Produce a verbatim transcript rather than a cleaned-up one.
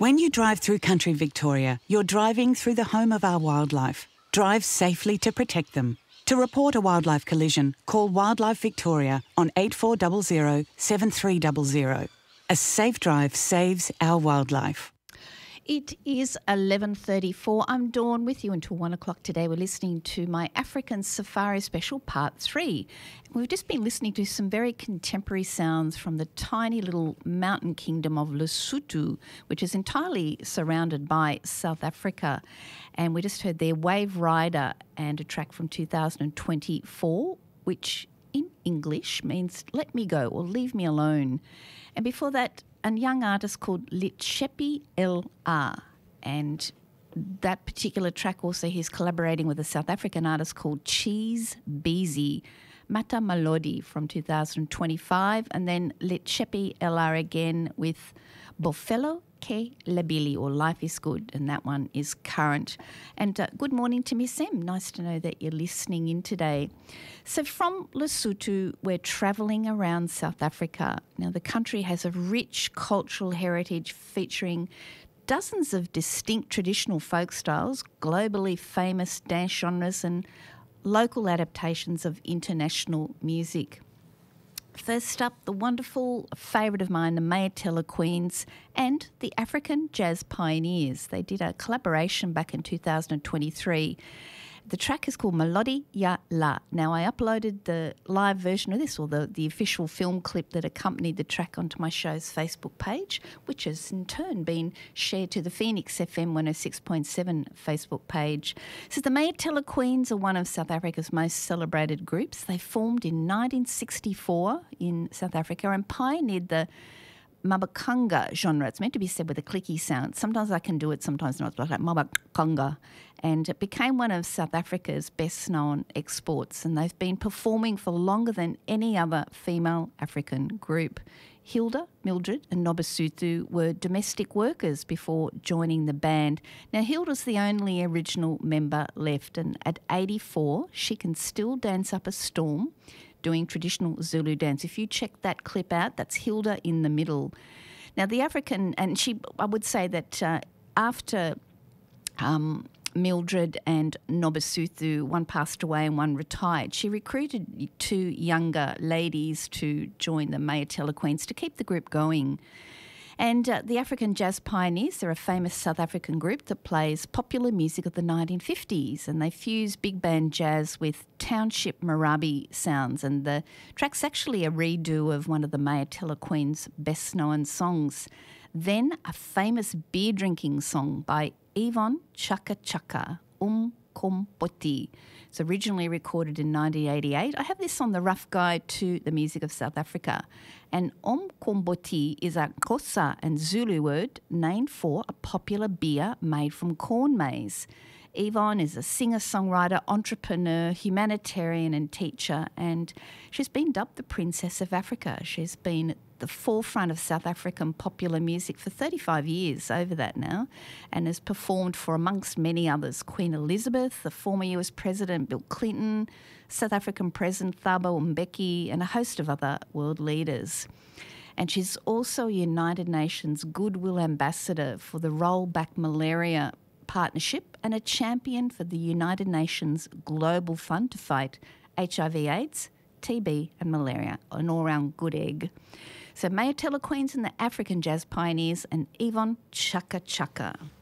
When you drive through country Victoria, you're driving through the home of our wildlife. Drive safely to protect them. To report a wildlife collision, call Wildlife Victoria on eight four zero zero seven three zero zero. A safe drive saves our wildlife. It is eleven thirty-four. I'm Dawn with you until one o'clock today. We're listening to my African Safari Special Part three. We've just been listening to some very contemporary sounds from the tiny little mountain kingdom of Lesotho, which is entirely surrounded by South Africa. And we just heard their Wave Rider and a track from two thousand twenty-four, which in English means let me go or leave me alone. And before that, a young artist called Litshepi L R, and that particular track also he's collaborating with a South African artist called Cheese Beezy, Mata Malodi from two thousand twenty-five, and then Litshepi L R again with Bofelo Ke Labili, or Life is Good, and that one is current. And uh, good morning to Miss M. Nice to know that you're listening in today. So from Lesotho, we're travelling around South Africa. Now, the country has a rich cultural heritage featuring dozens of distinct traditional folk styles, globally famous dance genres, and local adaptations of international music. First up, the wonderful favourite of mine, the Mayatella Queens and the African Jazz Pioneers. They did a collaboration back in two thousand twenty-three. The track is called Melody Ya La. Now, I uploaded the live version of this, or the, the official film clip that accompanied the track, onto my show's Facebook page, which has in turn been shared to the Phoenix F M one oh six point seven Facebook page. So the Mayatella Queens are one of South Africa's most celebrated groups. They formed in nineteen sixty-four in South Africa and pioneered the Mabakanga genre. It's meant to be said with a clicky sound. Sometimes I can do it, sometimes not. Like Mabakanga. And it became one of South Africa's best-known exports, and they've been performing for longer than any other female African group. Hilda, Mildred and Nobasuthu were domestic workers before joining the band. Now, Hilda's the only original member left, and at eighty-four, she can still dance up a storm doing traditional Zulu dance. If you check that clip out, that's Hilda in the middle. Now, the African, and she, I would say that uh, after um, Mildred and Nobasuthu, one passed away and one retired, she recruited two younger ladies to join the Mayatella Queens to keep the group going. And uh, the African Jazz Pioneers, they're a famous South African group that plays popular music of the nineteen fifties, and they fuse big band jazz with township Marabi sounds. And the track's actually a redo of one of the Mayatella Queen's best-known songs. Then a famous beer-drinking song by Yvonne Chaka Chaka, Um Kompoti. It's originally recorded in nineteen eighty-eight. I have this on the Rough Guide to the Music of South Africa. And Om Kompoti is a Xhosa and Zulu word named for a popular beer made from corn maize. Yvonne is a singer-songwriter, entrepreneur, humanitarian and teacher, and she's been dubbed the Princess of Africa. She's been at the forefront of South African popular music for thirty-five years, over that now, and has performed for, amongst many others, Queen Elizabeth, the former U S President Bill Clinton, South African President Thabo Mbeki, and a host of other world leaders. And she's also a United Nations Goodwill Ambassador for the Rollback Malaria Partnership and a champion for the United Nations Global Fund to fight H I V AIDS, T B and malaria, an all-round good egg. So Mayatella Queens and the African Jazz Pioneers and Yvonne Chaka Chaka.